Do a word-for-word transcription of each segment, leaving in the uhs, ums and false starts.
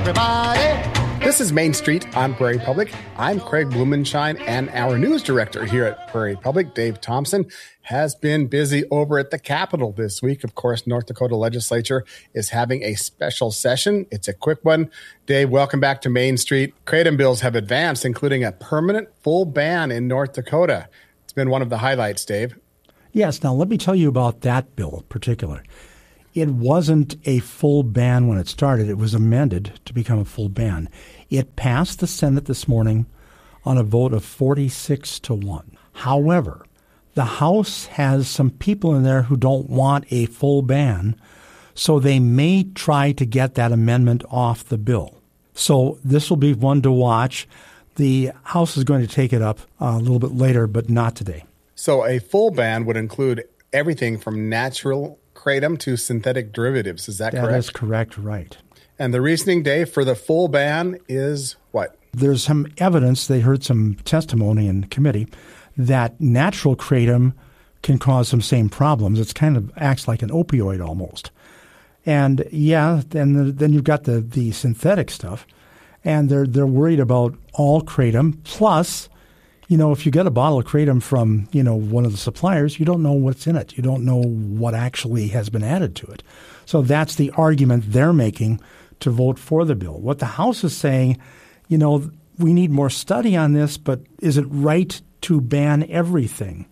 everybody. This is Main Street on Prairie Public. I'm Craig Blumenshine, and our news director here at Prairie Public, Dave Thompson, has been busy over at the Capitol this week. Of course, North Dakota legislature is having a special session. It's a quick one. Dave, welcome back to Main Street. Kratom bills have advanced, including a permanent full ban in North Dakota. It's been one of the highlights, Dave. Yes. Now, let me tell you about that bill in particular. It wasn't a full ban when it started. It was amended to become a full ban. It passed the Senate this morning on a vote of forty-six to one. However, the House has some people in there who don't want a full ban, so they may try to get that amendment off the bill. So this will be one to watch. The House is going to take it up a little bit later, but not today. So a full ban would include everything from natural kratom to synthetic derivatives. Is that, that correct? That is correct, right. And the reasoning, Dave, for the full ban is what? There's some evidence, they heard some testimony in committee, that natural kratom can cause some same problems. It kind of acts like an opioid almost. And yeah, then the, then you've got the, the synthetic stuff, and they're they're worried about all kratom. Plus, you know, if you get a bottle of kratom from, you know, one of the suppliers, you don't know what's in it. You don't know what actually has been added to it. So that's the argument they're making to vote for the bill. What the House is saying, you know, we need more study on this, but is it right to ban everything?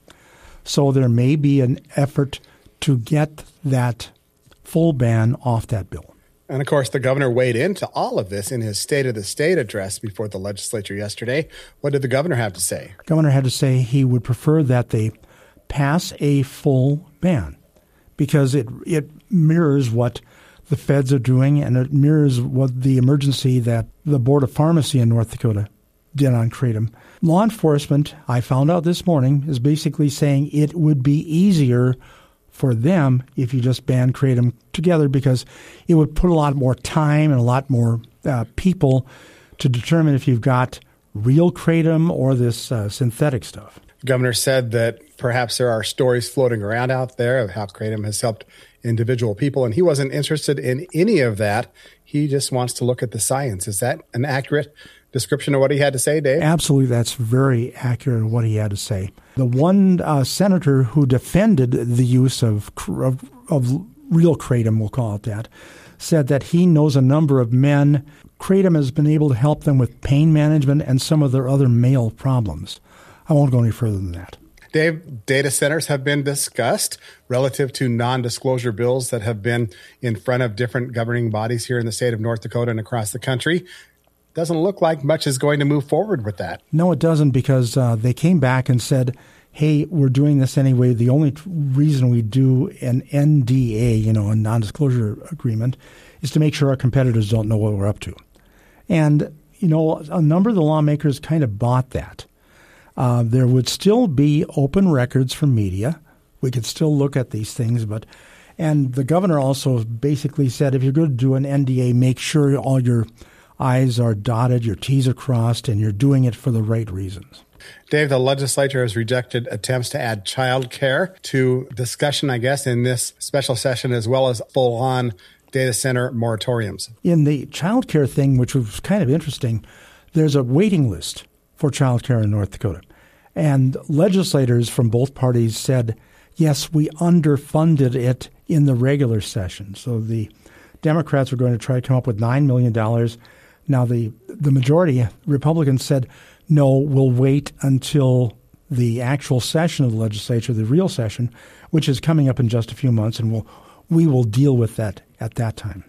So there may be an effort to get that full ban off that bill. And, of course, the governor weighed into all of this in his State of the State address before the legislature yesterday. What did the governor have to say? The governor had to say he would prefer that they pass a full ban because it it mirrors what the feds are doing, and it mirrors what the emergency that the Board of Pharmacy in North Dakota did on kratom. Law enforcement, I found out this morning, is basically saying it would be easier for them if you just ban kratom together because it would put a lot more time and a lot more uh, people to determine if you've got real kratom or this uh, synthetic stuff. The governor said that perhaps there are stories floating around out there of how kratom has helped individual people, and he wasn't interested in any of that. He just wants to look at the science. Is that an accurate description of what he had to say, Dave? Absolutely. That's very accurate of what he had to say. The one uh, senator who defended the use of, of, of real kratom, we'll call it that, said that he knows a number of men. Kratom has been able to help them with pain management and some of their other male problems. I won't go any further than that. Dave, data centers have been discussed relative to non-disclosure bills that have been in front of different governing bodies here in the state of North Dakota and across the country. Doesn't look like much is going to move forward with that. No, it doesn't, because uh, they came back and said, hey, we're doing this anyway. The only t- reason we do an N D A, you know, a non-disclosure agreement, is to make sure our competitors don't know what we're up to. And, you know, a number of the lawmakers kind of bought that. Uh, there would still be open records from media. We could still look at these things, but and the governor also basically said, if you're going to do an N D A, make sure all your I's are dotted, your T's are crossed, and you're doing it for the right reasons. Dave, the legislature has rejected attempts to add child care to discussion, I guess, in this special session, as well as full-on data center moratoriums. In the child care thing, which was kind of interesting, there's a waiting list for child care in North Dakota. And legislators from both parties said, yes, we underfunded it in the regular session. So the Democrats were going to try to come up with nine million dollars. Now, the, the majority, Republicans, said, no, we'll wait until the actual session of the legislature, the real session, which is coming up in just a few months, and we'll, we will deal with that at that time.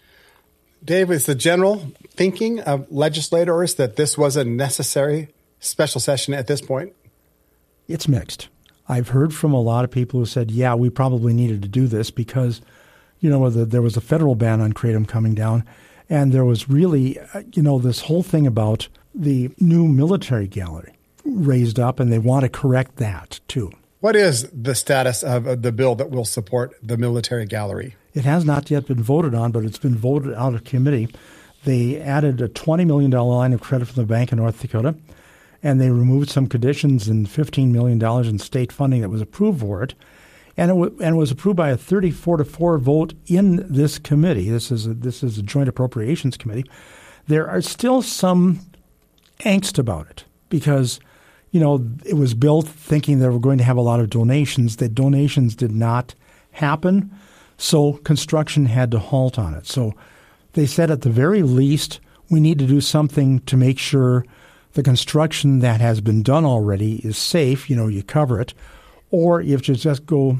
Dave, is the general thinking of legislators that this was a necessary special session at this point? It's mixed. I've heard from a lot of people who said, yeah, we probably needed to do this because, you know, the, there was a federal ban on kratom coming down. And there was really, you know, this whole thing about the new military gallery raised up, and they want to correct that, too. What is the status of the bill that will support the military gallery? It has not yet been voted on, but it's been voted out of committee. They added a twenty million dollars line of credit from the Bank of North Dakota, and they removed some conditions and fifteen million dollars in state funding that was approved for it. And it, w- and it was approved by a thirty-four to four vote in this committee. This is a, this is a Joint Appropriations Committee. There are still some angst about it because, you know, it was built thinking they were going to have a lot of donations. The donations did not happen, so construction had to halt on it. So they said at the very least we need to do something to make sure the construction that has been done already is safe. You know, you cover it, or you have to just go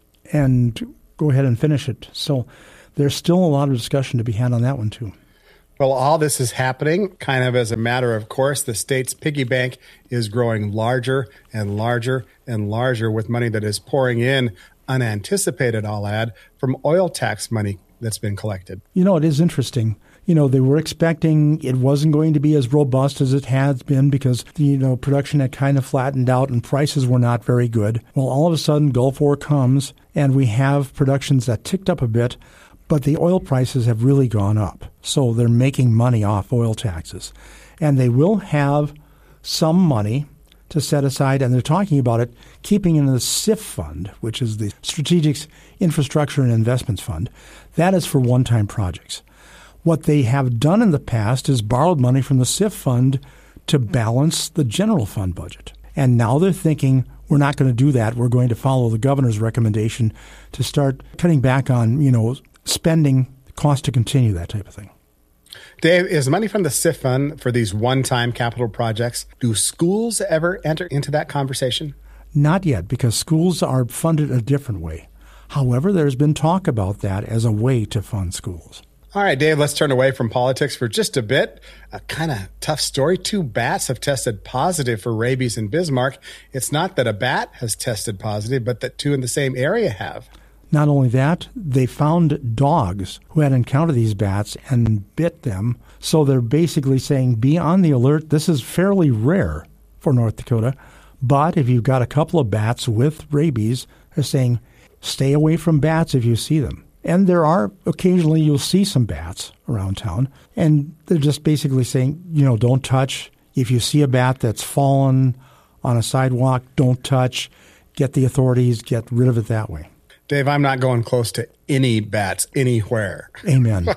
and go ahead and finish it. So there's still a lot of discussion to be had on that one too. Well, all this is happening kind of as a matter of course. The state's piggy bank is growing larger and larger and larger with money that is pouring in, unanticipated, I'll add, from oil tax money that's been collected. You know, it is interesting. You know, they were expecting it wasn't going to be as robust as it has been because, you know, production had kind of flattened out and prices were not very good. Well, all of a sudden, Gulf War comes and we have productions that ticked up a bit, but the oil prices have really gone up. So they're making money off oil taxes. And they will have some money to set aside, and they're talking about it, keeping in the S I F fund, which is the Strategic Infrastructure and Investments Fund. That is for one-time projects. What they have done in the past is borrowed money from the S I F fund to balance the general fund budget. And now they're thinking, we're not going to do that. We're going to follow the governor's recommendation to start cutting back on, you know, spending, cost to continue, that type of thing. Dave, is money from the S I F fund for these one-time capital projects, do schools ever enter into that conversation? Not yet, because schools are funded a different way. However, there's been talk about that as a way to fund schools. All right, Dave, let's turn away from politics for just a bit. A kind of tough story. Two bats have tested positive for rabies in Bismarck. It's not that a bat has tested positive, but that two in the same area have. Not only that, they found dogs who had encountered these bats and bit them. So they're basically saying, be on the alert. This is fairly rare for North Dakota. But if you've got a couple of bats with rabies, they're saying, stay away from bats if you see them. And there are, occasionally you'll see some bats around town. And they're just basically saying, you know, don't touch. If you see a bat that's fallen on a sidewalk, don't touch. Get the authorities, get rid of it that way. Dave, I'm not going close to any bats anywhere. Amen.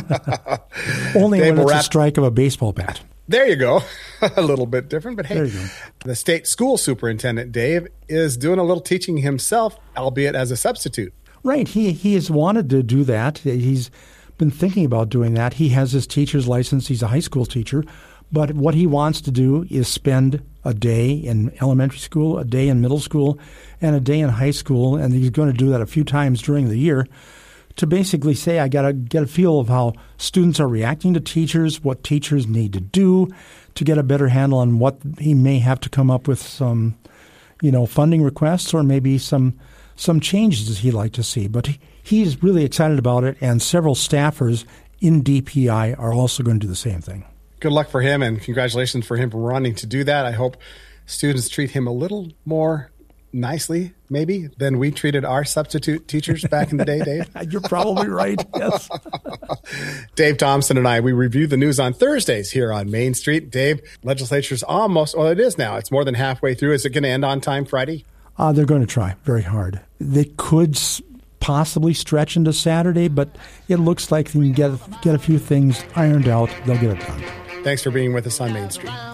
Only Dave, when it's wrap- a strike of a baseball bat. There you go. A little bit different, but hey, There you go. The state school superintendent, Dave, is doing a little teaching himself, albeit as a substitute. Right. He he has wanted to do that. He's been thinking about doing that. He has his teacher's license. He's a high school teacher. But what he wants to do is spend a day in elementary school, a day in middle school, and a day in high school. And he's going to do that a few times during the year to basically say, I got to get a feel of how students are reacting to teachers, what teachers need to do to get a better handle on what he may have to come up with some, you know, funding requests or maybe some some changes he'd like to see. But he, he's really excited about it, and several staffers in D P I are also going to do the same thing. Good luck for him, and congratulations for him for wanting to do that. I hope students treat him a little more nicely, maybe, than we treated our substitute teachers back in the day, Dave. You're probably right, yes. Dave Thompson and I, we review the news on Thursdays here on Main Street. Dave, legislature's almost, well, it is now. It's more than halfway through. Is it going to end on time Friday? Uh, they're going to try very hard. They could s- possibly stretch into Saturday, but it looks like they can get, get a few things ironed out. They'll get it done. Thanks for being with us on Main Street.